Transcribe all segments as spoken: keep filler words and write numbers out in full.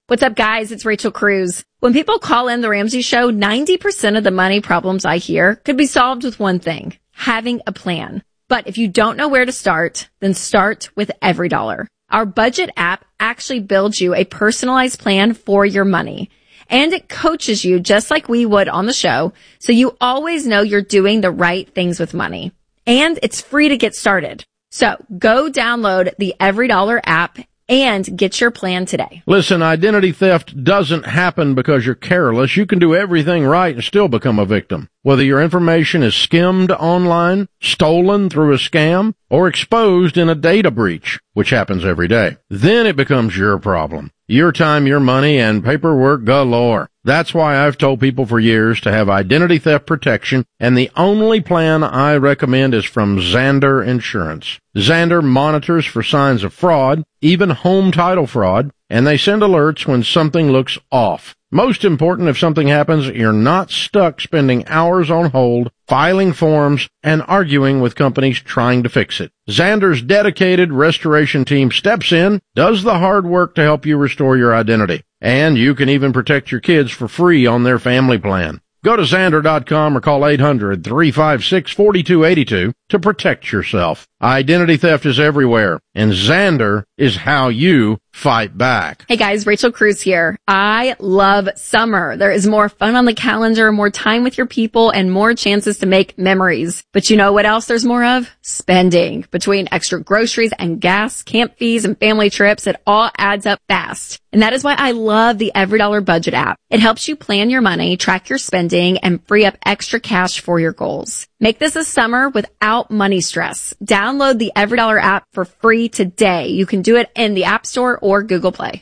What's up, guys? It's Rachel Cruz. When people call in the Ramsey Show, ninety percent of the money problems I hear could be solved with one thing, having a plan. But if you don't know where to start, then start with EveryDollar. Our budget app actually builds you a personalized plan for your money. And it coaches you just like we would on the show, so you always know you're doing the right things with money. And it's free to get started. So go download the EveryDollar app and get your plan today. Listen, identity theft doesn't happen because you're careless. You can do everything right and still become a victim. Whether your information is skimmed online, stolen through a scam, or exposed in a data breach, which happens every day, then it becomes your problem. Your time, your money, and paperwork galore. That's why I've told people for years to have identity theft protection, and the only plan I recommend is from Zander Insurance. Zander monitors for signs of fraud, even home title fraud, and they send alerts when something looks off. Most important, if something happens, you're not stuck spending hours on hold, filing forms, and arguing with companies trying to fix it. Zander's dedicated restoration team steps in, does the hard work to help you restore your identity. And you can even protect your kids for free on their family plan. Go to Zander dot com or call eight hundred, three five six, four two eight two to protect yourself. Identity theft is everywhere, and Zander is how you fight back. Hey guys, Rachel Cruz here. I love summer. There is more fun on the calendar, more time with your people, and more chances to make memories. But you know what else there's more of? Spending. Between extra groceries and gas, camp fees, and family trips, it all adds up fast. And that is why I love the EveryDollar budget app. It helps you plan your money, track your spending, and free up extra cash for your goals. Make this a summer without money stress. Download the EveryDollar app for free today. You can do it in the App Store or Google Play.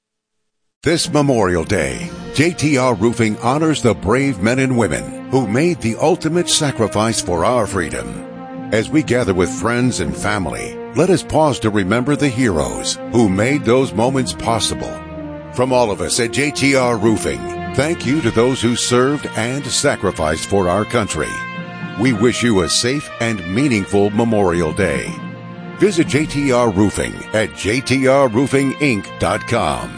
This Memorial Day, J T R Roofing honors the brave men and women who made the ultimate sacrifice for our freedom. As we gather with friends and family, let us pause to remember the heroes who made those moments possible. From all of us at J T R Roofing, thank you to those who served and sacrificed for our country. We wish you a safe and meaningful Memorial Day. Visit J T R Roofing at j t r roofing inc dot com.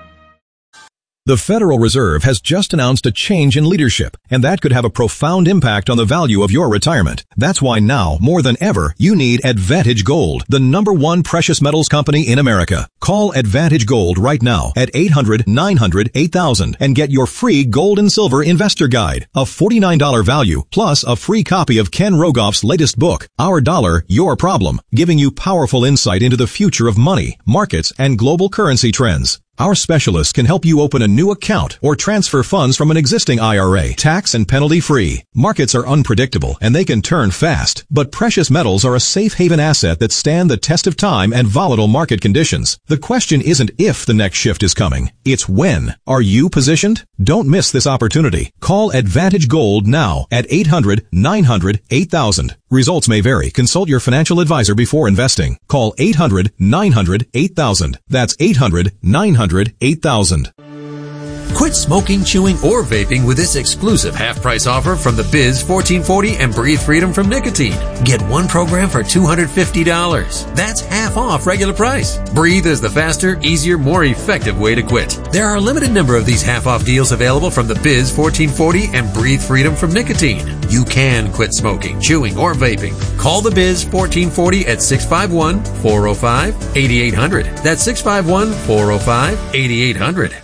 The Federal Reserve has just announced a change in leadership, and that could have a profound impact on the value of your retirement. That's why now, more than ever, you need Advantage Gold, the number one precious metals company in America. Call Advantage Gold right now at eight hundred, nine hundred, eight thousand and get your free Gold and Silver Investor Guide, a forty-nine dollars value, plus a free copy of Ken Rogoff's latest book, Our Dollar, Your Problem, giving you powerful insight into the future of money, markets, and global currency trends. Our specialists can help you open a new account or transfer funds from an existing I R A, tax and penalty free. Markets are unpredictable and they can turn fast, but precious metals are a safe haven asset that stand the test of time and volatile market conditions. The question isn't if the next shift is coming, it's when. Are you positioned? Don't miss this opportunity. Call Advantage Gold now at eight hundred, nine hundred, eight thousand. Results may vary. Consult your financial advisor before investing. Call eight hundred, nine hundred, eight thousand. That's eight hundred, nine hundred, eight thousand. Quit smoking, chewing, or vaping with this exclusive half-price offer from the Biz fourteen forty and Breathe Freedom from Nicotine. Get one program for two hundred fifty dollars. That's half off regular price. Breathe is the faster, easier, more effective way to quit. There are a limited number of these half-off deals available from the Biz fourteen forty and Breathe Freedom from Nicotine. You can quit smoking, chewing, or vaping. Call the Biz fourteen forty at six five one, four oh five, eight eight hundred. That's six five one, four oh five, eight eight hundred.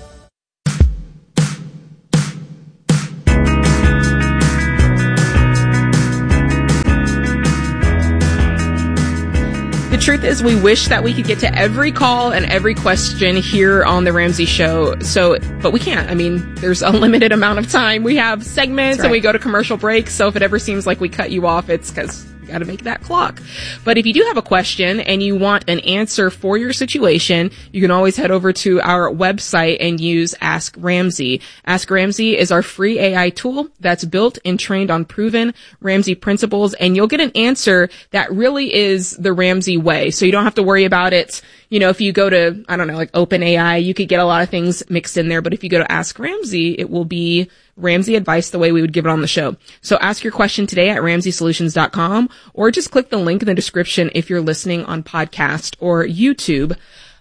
The truth is, we wish that we could get to every call and every question here on the Ramsey Show. So, but we can't. I mean, there's a limited amount of time. We have segments right. And we go to commercial breaks. So if it ever seems like we cut you off, it's because we got to make that clock. But if you do have a question and you want an answer for your situation, you can always head over to our website and use Ask Ramsey. Ask Ramsey is our free A I tool that's built and trained on proven Ramsey principles, and you'll get an answer that really is the Ramsey way. So you don't have to worry about it. You know, if you go to, I don't know, like OpenAI, you could get a lot of things mixed in there. But if you go to Ask Ramsey, it will be Ramsey advice the way we would give it on the show. So ask your question today at ramsey solutions dot com, or just click the link in the description if you're listening on podcast or YouTube.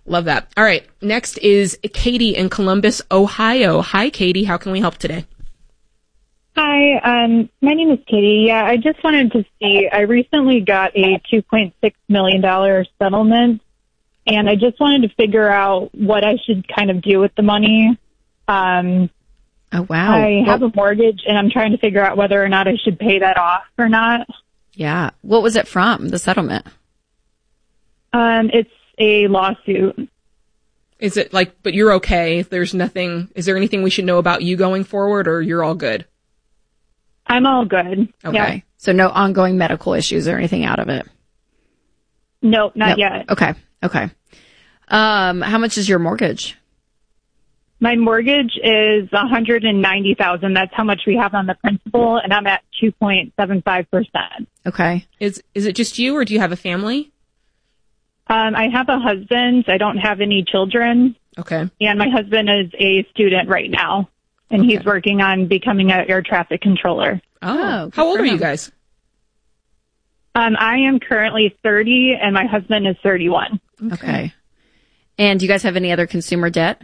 Love that. All right. Next is Katie in Columbus, Ohio. Hi, Katie. How can we help today? Hi, um, my name is Katie. Yeah, I just wanted to see, I recently got a two point six million dollars settlement, and I just wanted to figure out what I should kind of do with the money. Um, oh, wow. I have well, a mortgage, and I'm trying to figure out whether or not I should pay that off or not. Yeah. What was it from, the settlement? Um, it's a lawsuit. Is it like, but you're okay? There's nothing, is there anything we should know about you going forward, or you're all good? I'm all good. Okay. Yeah. So no ongoing medical issues or anything out of it? Nope, not Nope. yet. Okay. Okay. Um, how much is your mortgage? My mortgage is one hundred ninety thousand dollars. That's how much we have on the principal, and I'm at two point seven five percent. Okay. Is is it just you, or do you have a family? Um, I have a husband. I don't have any children. Okay. And my husband is a student right now, and Okay. he's working on becoming an air traffic controller. Oh. Oh, good How old for are you him. guys? Um, I am currently thirty, and my husband is thirty-one. Okay. And do you guys have any other consumer debt?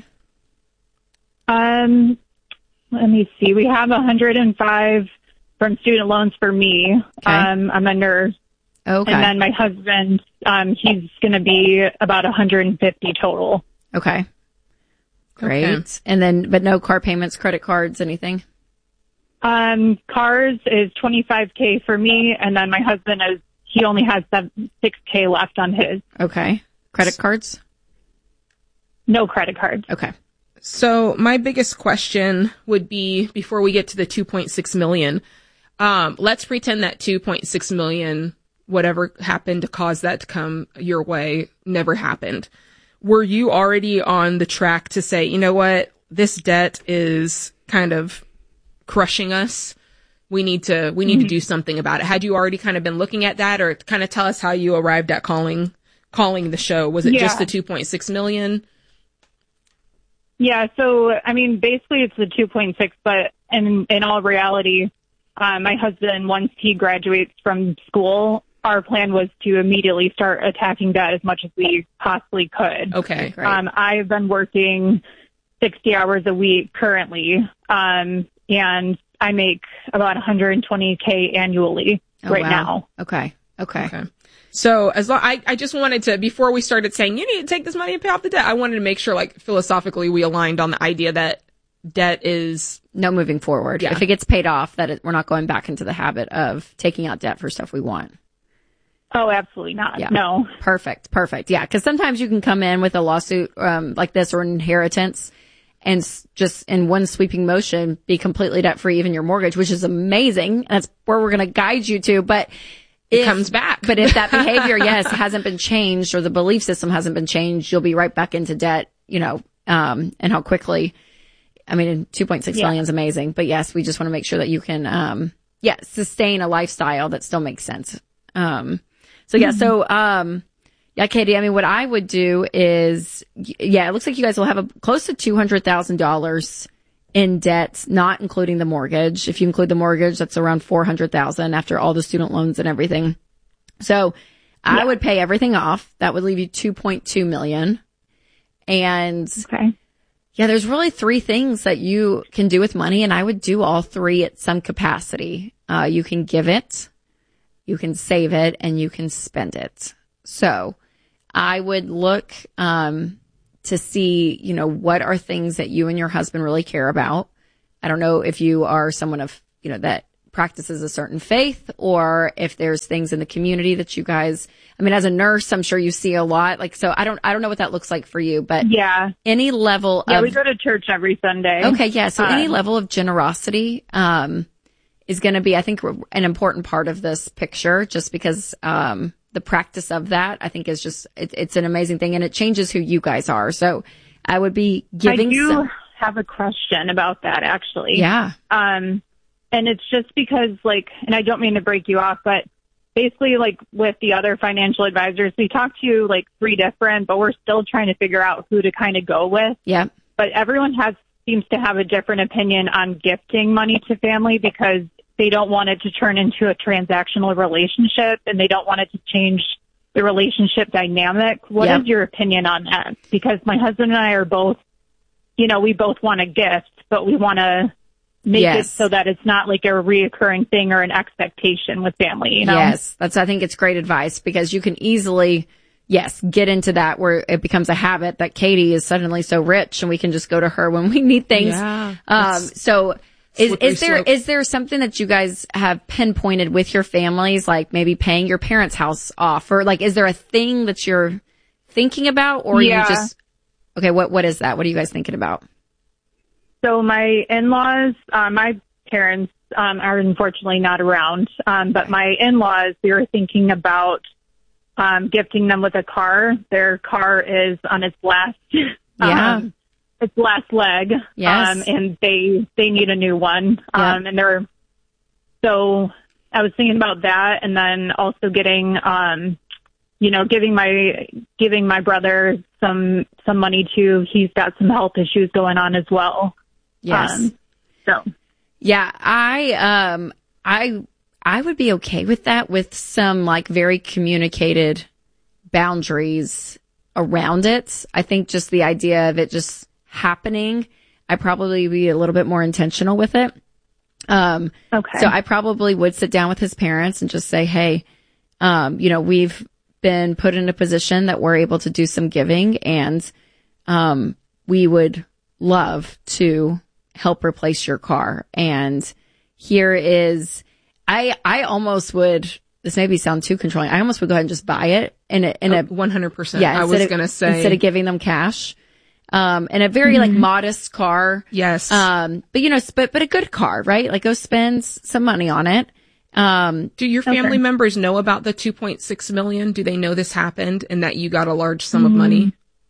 Um, let me see. We have one hundred five from student loans for me. Okay. Um, I'm a nurse. Okay. And then my husband, um, he's going to be about one hundred fifty total. Okay. Great. Okay. And then, but no car payments, credit cards, anything? Um, cars is twenty-five K for me, and then my husband is, he only has seven, six K left on his. Okay. Credit cards? No credit cards. Okay. So my biggest question would be, before we get to the two point six million, um, let's pretend that two point six million, whatever happened to cause that to come your way, never happened. Were you already on the track to say, you know what, this debt is kind of crushing us. We need to, we need mm-hmm. to do something about it. Had you already kind of been looking at that, or kind of tell us how you arrived at calling, calling the show? Was it yeah. just the two point six million? Yeah. So, I mean, basically it's the two point six, but in, in all reality, uh, my husband, once he graduates from school, our plan was to immediately start attacking debt as much as we possibly could. Okay. Great. Um, I've been working sixty hours a week currently, um, and I make about one hundred twenty K annually Oh, right wow. now. Okay. Okay. Okay. So as long, I, I just wanted to, before we started saying you need to take this money and pay off the debt, I wanted to make sure, like, philosophically we aligned on the idea that debt is No moving forward. Yeah. If it gets paid off, that it, we're not going back into the habit of taking out debt for stuff we want. Oh, absolutely not. Yeah. No. Perfect. Perfect. Yeah. Cause sometimes you can come in with a lawsuit, um, like this or an inheritance and s- just in one sweeping motion be completely debt free, even your mortgage, which is amazing. That's where we're going to guide you to. But it if, comes back. but if that behavior, yes, hasn't been changed or the belief system hasn't been changed, you'll be right back into debt, you know, um, and how quickly. I mean, two point six Yeah. million is amazing, but yes, we just want to make sure that you can, um, yeah, sustain a lifestyle that still makes sense. Um, so yeah, so, um, yeah, Katie, I mean, what I would do is, yeah, it looks like you guys will have a close to two hundred thousand dollars in debt, not including the mortgage. If you include the mortgage, that's around four hundred thousand after all the student loans and everything. So I Yeah. would pay everything off. That would leave you two point two million. And Okay. yeah, there's really three things that you can do with money, and I would do all three at some capacity. Uh, you can give it, you can save it, and you can spend it. So I would look um, to see, you know, what are things that you and your husband really care about. I don't know if you are someone of, you know, that practices a certain faith, or if there's things in the community that you guys, I mean, as a nurse, I'm sure you see a lot. Like, so I don't, I don't know what that looks like for you, but Yeah. any level Yeah, of, we go to church every Sunday. okay. Yeah. So any Um, level of generosity, um, is going to be, I think, an important part of this picture, just because, um, the practice of that, I think, is just, it, it's an amazing thing, and it changes who you guys are. So I would be giving I do some, have a question about that, actually. yeah. Um, and it's just because, like, and I don't mean to break you off, but basically, like, with the other financial advisors, we talked to, like, three different, but we're still trying to figure out who to kind of go with. Yeah. But everyone has seems to have a different opinion on gifting money to family, because they don't want it to turn into a transactional relationship, and they don't want it to change the relationship dynamic. What Yep. is your opinion on that? Because my husband and I are both, you know, we both want a gift, but we want to make Yes. it so that it's not like a reoccurring thing or an expectation with family, you know? Yes, that's, I think it's great advice because you can easily, yes, get into that where it becomes a habit that Katie is suddenly so rich and we can just go to her when we need things. Yeah, um, so is, slippery is there, slope. is there something that you guys have pinpointed with your families, like maybe paying your parents' house off, or like, is there a thing that you're thinking about, or Yeah. you just, okay, what, what is that? What are you guys thinking about? So my in-laws, uh, my parents um, are unfortunately not around, um, but my in-laws, we were thinking about um, gifting them with a car. Their car is on its last, Yeah. um, its last leg, Yes. um, and they they need a new one. Yeah. Um, and they're so I was thinking about that, and then also getting, um, you know, giving my giving my brother some some money too. He's got some health issues going on as well. Yes. Um, so, Yeah, I um I I would be okay with that with some like very communicated boundaries around it. I think just the idea of it just happening, I probably be a little bit more intentional with it. Um okay. so I probably would sit down with his parents and just say, "Hey, um you know, we've been put in a position that we're able to do some giving, and um we would love to help replace your car. And here is, I, I almost would, this maybe sound too controlling. I almost would go ahead and just buy it in a, in a, one hundred percent. yeah, I instead was of- going to say. instead of giving them cash, um, and a very like modest car. Yes. Um, but you know, but, but a good car, right? Like go spend some money on it. Um, Do your family Okay. members know about the two point six million? Do they know this happened and that you got a large sum of money?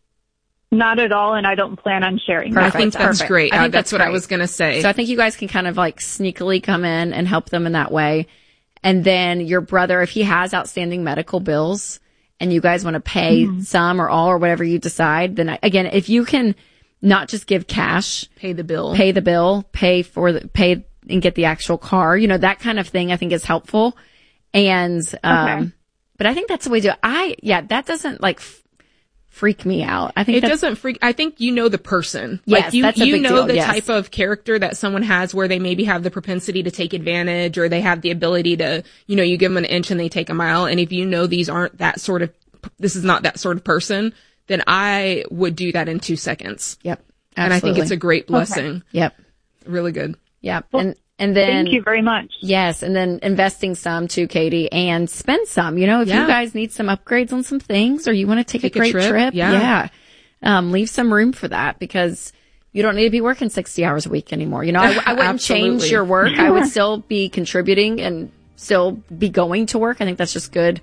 Not at all, and I don't plan on sharing that. I Perfect. think that's Perfect. great. I Uh, think that's, that's what I great. was going to say. So I think you guys can kind of like sneakily come in and help them in that way. And then your brother, if he has outstanding medical bills and you guys want to pay some or all or whatever you decide, then I, again, if you can not just give cash, Pay the bill. pay the bill, pay for the, pay and get the actual car, you know, that kind of thing I think is helpful. And, um, Okay. but I think that's the way to do it. I, yeah, that doesn't like f- freak me out. I think It that's, doesn't freak. I think you know the person. Yes, like you, that's a you big know deal, the yes. type of character that someone has where they maybe have the propensity to take advantage, or they have the ability to, you know, you give them an inch and they take a mile. And if you know these aren't that sort of, this is not that sort of person, then I would do that in two seconds. yep. And I think absolutely. it's a great blessing. Yep. Really good. Yep. And, and then, Thank you very much. yes, and then investing some too, Katie, and spend some. You know, if Yeah. you guys need some upgrades on some things, or you want to take, Take a a great trip, trip, yeah. yeah, um, leave some room for that because you don't need to be working sixty hours a week anymore. You know, I, I wouldn't change Absolutely. your work. I would still be contributing and still be going to work. I think that's just good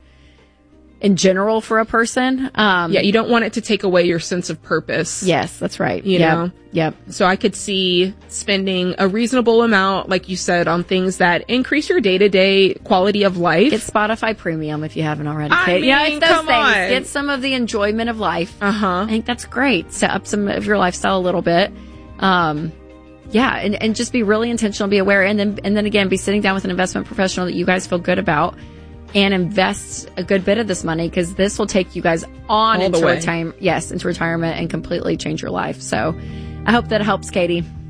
in general for a person. Um, Yeah, you don't want it to take away your sense of purpose. yes, that's right. You yep. know? Yep. So I could see spending a reasonable amount, like you said, on things that increase your day-to-day quality of life. Get Spotify Premium if you haven't already. I Katie. yeah, mean, it's those come things. on. Get some of the enjoyment of life. Uh-huh. I think that's great. Set up some of your lifestyle a little bit. Um, yeah, and, and just be really intentional, be aware, and then and then again, be sitting down with an investment professional that you guys feel good about, and invest a good bit of this money because this will take you guys on All the into way. retirement. Yes, into retirement and completely change your life. So, I hope that helps, Katie.